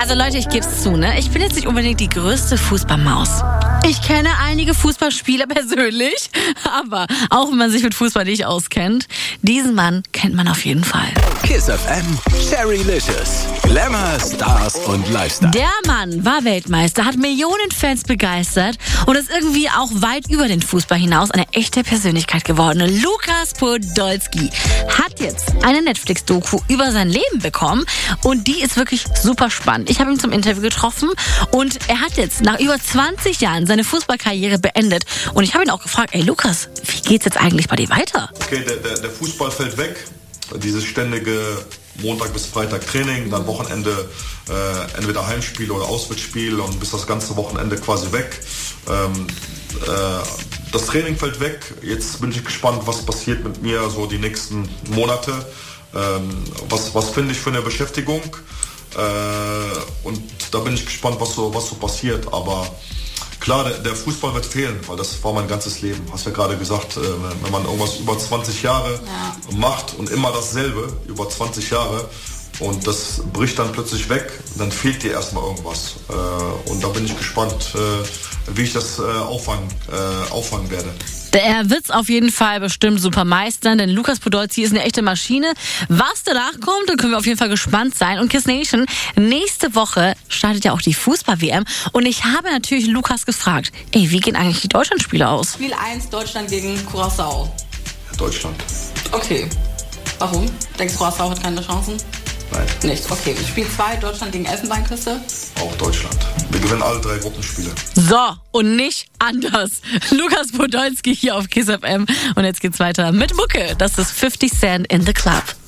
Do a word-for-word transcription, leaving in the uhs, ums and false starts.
Also Leute, ich geb's zu, ne? Ich bin jetzt nicht unbedingt die größte Fußballmaus. Ich kenne einige Fußballspieler persönlich, aber auch wenn man sich mit Fußball nicht auskennt, diesen Mann kennt man auf jeden Fall. Kiss F M, Cherrylicious, Glamour, Stars und Lifestyle. Der Mann war Weltmeister, hat Millionen Fans begeistert und ist irgendwie auch weit über den Fußball hinaus eine echte Persönlichkeit geworden. Lukas Podolski hat jetzt eine Netflix-Doku über sein Leben bekommen und die ist wirklich super spannend. Ich habe ihn zum Interview getroffen und er hat jetzt nach über zwanzig Jahren seine Fußballkarriere beendet. Und ich habe ihn auch gefragt, ey Lukas, wie geht's jetzt eigentlich bei dir weiter? Okay, der, der, der Fußball fällt weg. Dieses ständige Montag bis Freitag Training, dann Wochenende äh, entweder Heimspiel oder Auswärtsspiel und bis das ganze Wochenende quasi weg. Ähm, äh, das Training fällt weg. Jetzt bin ich gespannt, was passiert mit mir so die nächsten Monate. Ähm, was was finde ich für eine Beschäftigung? Äh, und da bin ich gespannt, was so, was so passiert. Aber klar, der, der Fußball wird fehlen, weil das war mein ganzes Leben. Hast ja gerade gesagt, äh, wenn man irgendwas über zwanzig Jahre ja. macht und immer dasselbe, über zwanzig Jahre, und das bricht dann plötzlich weg, dann fehlt dir erstmal irgendwas. Äh, und da bin ich gespannt, äh, wie ich das äh, auffangen, äh, auffangen werde. Er wird's auf jeden Fall bestimmt super meistern, denn Lukas Podolski ist eine echte Maschine. Was danach kommt, da können wir auf jeden Fall gespannt sein. Und Kiss Nation, nächste Woche startet ja auch die Fußball-W M. Und ich habe natürlich Lukas gefragt, ey, wie gehen eigentlich die Deutschlandspiele aus? Spiel eins, Deutschland gegen Curaçao. Deutschland. Okay. Warum? Denkst du, Curaçao hat keine Chancen? Nein. Nicht, okay. Spiel zwei, Deutschland gegen Elfenbeinküste. Auch Deutschland. Wir gewinnen alle drei Gruppenspiele. So, und nicht anders. Lukas Podolski hier auf Kiss F M. Und jetzt geht's weiter mit Mucke. Das ist fifty Cent in the Club.